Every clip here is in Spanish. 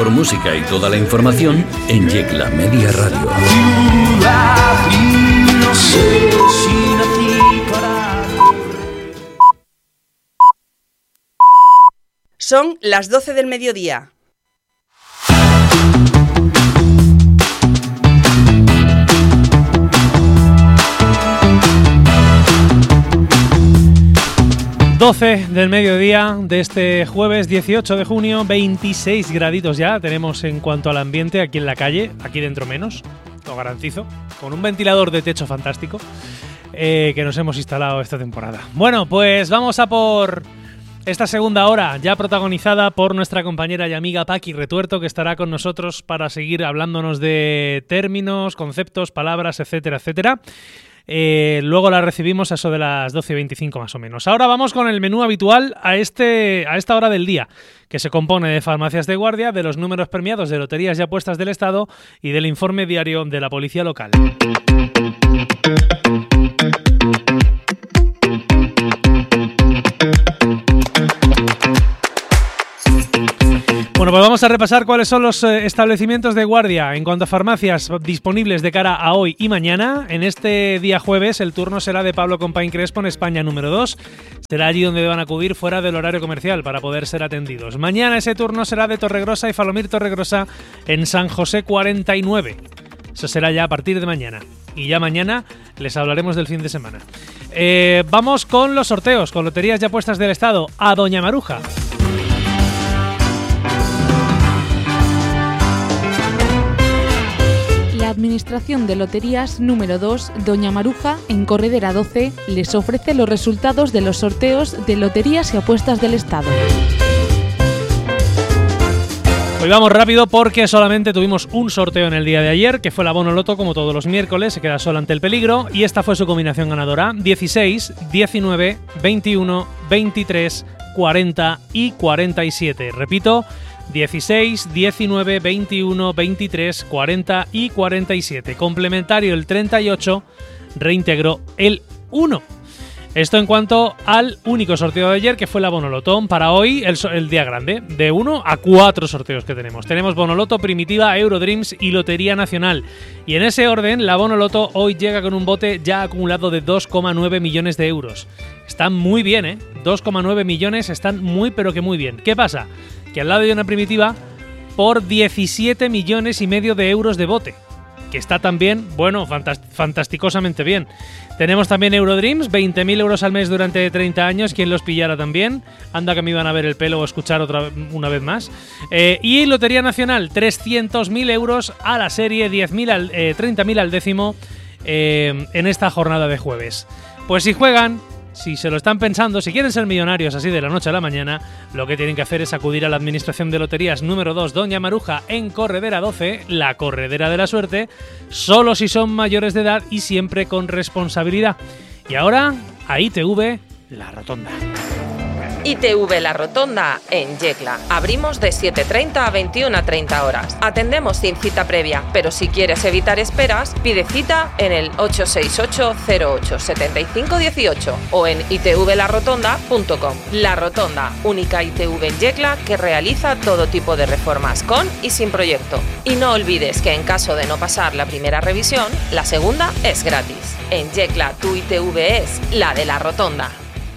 mejor música y toda la información en Yecla Media Radio. Son las 12 del mediodía. Del mediodía de este jueves 18 de junio, 26 graditos ya tenemos en cuanto al ambiente aquí en la calle, aquí dentro menos, lo garantizo, con un ventilador de techo fantástico que nos hemos instalado esta temporada. Bueno, pues vamos a por esta segunda hora, ya protagonizada por nuestra compañera y amiga Paqui Retuerto, que estará con nosotros para seguir hablándonos de términos, conceptos, palabras, etcétera, etcétera. Luego la recibimos a eso de las 12:25 más o menos. Ahora vamos con el menú habitual a esta hora del día, que se compone de farmacias de guardia, de los números premiados de loterías y apuestas del Estado y del informe diario de la policía local. Bueno, pues vamos a repasar cuáles son los establecimientos de guardia en cuanto a farmacias disponibles de cara a hoy y mañana. En este día jueves el turno será de Pablo Compain Crespo en España número 2. Será allí donde deban acudir fuera del horario comercial para poder ser atendidos. Mañana ese turno será de Torregrosa y Falomir Torregrosa en San José 49. Eso será ya a partir de mañana. Y ya mañana les hablaremos del fin de semana. Vamos con los sorteos, con loterías y apuestas del Estado. A Doña Maruja. La Administración de Loterías número 2, Doña Maruja, en Corredera 12, les ofrece los resultados de los sorteos de loterías y apuestas del Estado. Hoy vamos rápido porque solamente tuvimos un sorteo en el día de ayer, que fue el abono loto, como todos los miércoles, se queda solo ante el peligro, y esta fue su combinación ganadora: 16, 19, 21, 23, 40 y 47. Repito, 16, 19, 21, 23, 40 y 47. Complementario el 38, reintegró el 1. Esto en cuanto al único sorteo de ayer, que fue la Bonoloto. Para hoy, el día grande, de 1 a 4 sorteos que tenemos. Tenemos Bonoloto, Primitiva, Eurodreams y Lotería Nacional. Y en ese orden, la Bonoloto hoy llega con un bote ya acumulado de 2,9 millones de euros. Están muy bien, ¿eh? 2,9 millones están muy, pero que muy bien. ¿Qué pasa? Que al lado hay una Primitiva por 17 millones y medio de euros de bote, que está también, bueno, fantásticosamente bien. Tenemos también Eurodreams, 20.000 euros al mes durante 30 años, quien los pillara también. Anda que me iban a ver el pelo o escuchar una vez más. Y Lotería Nacional, 300.000 euros a la serie, 30.000 al décimo en esta jornada de jueves. Pues si juegan, si se lo están pensando, si quieren ser millonarios así de la noche a la mañana, lo que tienen que hacer es acudir a la Administración de Loterías número 2, Doña Maruja, en Corredera 12, la Corredera de la Suerte, solo si son mayores de edad y siempre con responsabilidad. Y ahora, a ITV La Rotonda. ITV La Rotonda en Yecla. Abrimos de 7:30 a 21:30 horas. Atendemos sin cita previa, pero si quieres evitar esperas, pide cita en el 868-08-7518 o en itvlarotonda.com. La Rotonda, única ITV en Yecla que realiza todo tipo de reformas con y sin proyecto. Y no olvides que en caso de no pasar la primera revisión, la segunda es gratis. En Yecla, tu ITV es la de La Rotonda.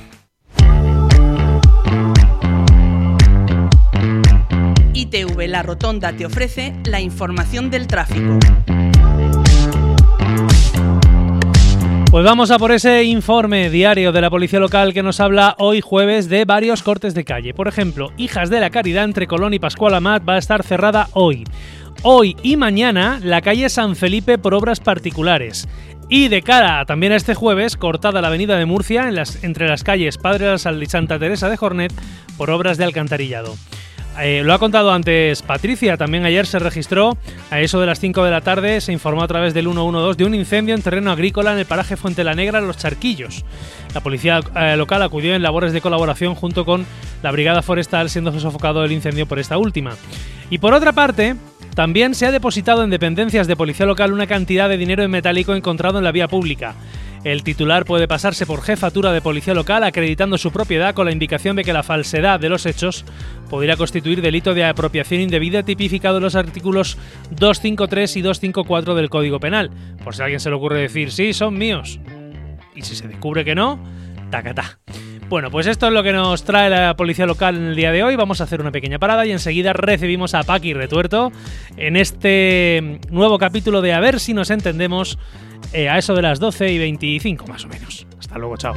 ITV La Rotonda te ofrece la información del tráfico. Pues vamos a por ese informe diario de la policía local que nos habla hoy jueves de varios cortes de calle. Por ejemplo, Hijas de la Caridad entre Colón y Pascual Amat va a estar cerrada hoy. Hoy y mañana la calle San Felipe por obras particulares. Y de cara también a este jueves, cortada la avenida de Murcia entre las calles Padre de la Sal y Santa Teresa de Jornet por obras de alcantarillado. Lo ha contado antes Patricia, también ayer se registró a eso de las 5 de la tarde, se informó a través del 112 de un incendio en terreno agrícola en el paraje Fuente la Negra, Los Charquillos. La policía local acudió en labores de colaboración junto con la brigada forestal, siendo sofocado el incendio por esta última. Y por otra parte, también se ha depositado en dependencias de policía local una cantidad de dinero en metálico encontrado en la vía pública. El titular puede pasarse por jefatura de policía local acreditando su propiedad con la indicación de que la falsedad de los hechos podría constituir delito de apropiación indebida tipificado en los artículos 253 y 254 del Código Penal. Por si a alguien se le ocurre decir, sí, son míos. Y si se descubre que no, tacatá. Bueno, pues esto es lo que nos trae la policía local en el día de hoy. Vamos a hacer una pequeña parada y enseguida recibimos a Paqui Retuerto en este nuevo capítulo de A ver si nos entendemos a eso de las 12:25 más o menos. Hasta luego, chao.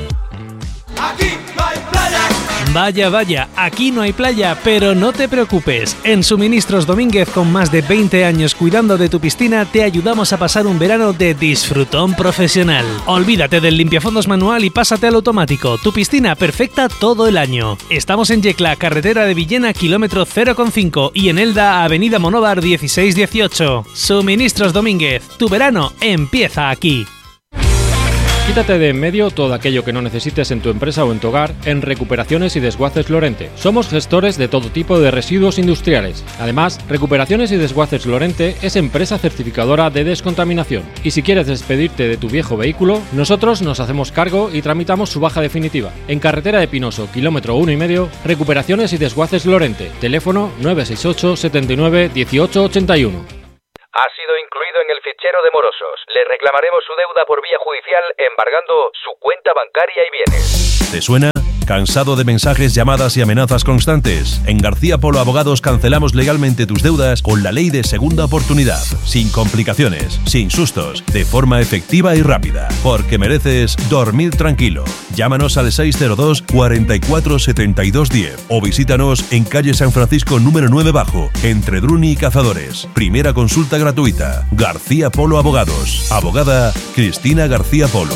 Aquí no hay playa. Vaya, aquí no hay playa, pero no te preocupes. En Suministros Domínguez, con más de 20 años cuidando de tu piscina, te ayudamos a pasar un verano de disfrutón profesional. Olvídate del limpiafondos manual y pásate al automático. Tu piscina perfecta todo el año. Estamos en Yecla, carretera de Villena, kilómetro 0,5 y en Elda, avenida Monóvar 1618. Suministros Domínguez, tu verano empieza aquí. Quítate de en medio todo aquello que no necesites en tu empresa o en tu hogar en Recuperaciones y Desguaces Lorente. Somos gestores de todo tipo de residuos industriales. Además, Recuperaciones y Desguaces Lorente es empresa certificadora de descontaminación. Y si quieres despedirte de tu viejo vehículo, nosotros nos hacemos cargo y tramitamos su baja definitiva. En carretera de Pinoso, kilómetro 1,5, Recuperaciones y Desguaces Lorente. Teléfono 968 79 18 81. Ha sido incluido en el fichero de morosos. Le reclamaremos su deuda por vía judicial embargando su cuenta bancaria y bienes. ¿Te suena? ¿Cansado de mensajes, llamadas y amenazas constantes? En García Polo Abogados cancelamos legalmente tus deudas con la ley de segunda oportunidad. Sin complicaciones, sin sustos, de forma efectiva y rápida. Porque mereces dormir tranquilo. Llámanos al 602 44 72 10 o visítanos en calle San Francisco número 9 bajo, entre Druni y Cazadores. Primera consulta gratuita. García Polo Abogados. Abogada Cristina García Polo.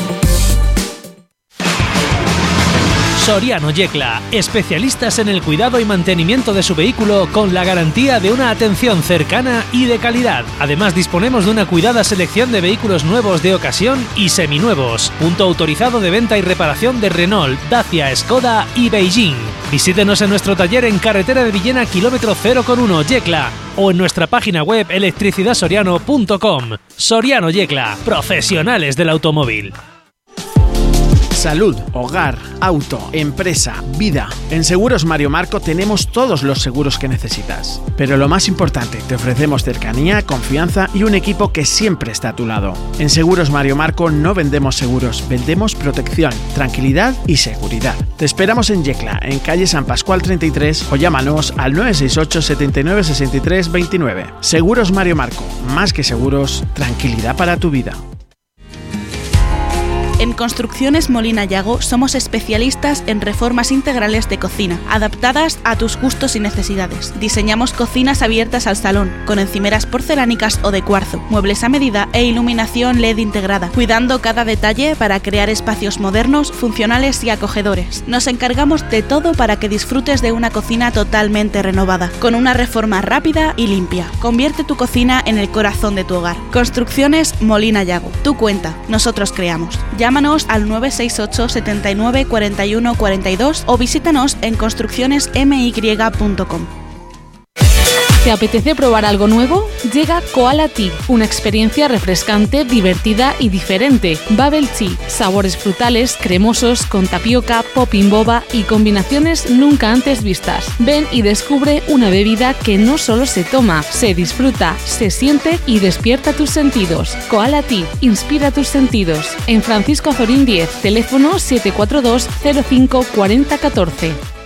Soriano Yecla, especialistas en el cuidado y mantenimiento de su vehículo con la garantía de una atención cercana y de calidad. Además, disponemos de una cuidada selección de vehículos nuevos de ocasión y seminuevos. Punto autorizado de venta y reparación de Renault, Dacia, Skoda y Beijing. Visítenos en nuestro taller en carretera de Villena, kilómetro 0,1 Yecla o en nuestra página web electricidadsoriano.com. Soriano Yecla, profesionales del automóvil. Salud, hogar, auto, empresa, vida. En Seguros Mario Marco tenemos todos los seguros que necesitas. Pero lo más importante, te ofrecemos cercanía, confianza y un equipo que siempre está a tu lado. En Seguros Mario Marco no vendemos seguros, vendemos protección, tranquilidad y seguridad. Te esperamos en Yecla, en calle San Pascual 33 o llámanos al 968 79 63 29. Seguros Mario Marco, más que seguros, tranquilidad para tu vida. En Construcciones Molina Yago somos especialistas en reformas integrales de cocina, adaptadas a tus gustos y necesidades. Diseñamos cocinas abiertas al salón, con encimeras porcelánicas o de cuarzo, muebles a medida e iluminación LED integrada, cuidando cada detalle para crear espacios modernos, funcionales y acogedores. Nos encargamos de todo para que disfrutes de una cocina totalmente renovada, con una reforma rápida y limpia. Convierte tu cocina en el corazón de tu hogar. Construcciones Molina Yago. Tú cuenta, nosotros creamos. Llámanos al 968 79 41 42 o visítanos en construccionesmy.com. ¿Te apetece probar algo nuevo? Llega Koala Tea, una experiencia refrescante, divertida y diferente. Bubble Tea, sabores frutales, cremosos, con tapioca, popping boba y combinaciones nunca antes vistas. Ven y descubre una bebida que no solo se toma, se disfruta, se siente y despierta tus sentidos. Koala Tea, inspira tus sentidos. En Francisco Azorín 10, teléfono 742 05 40 14.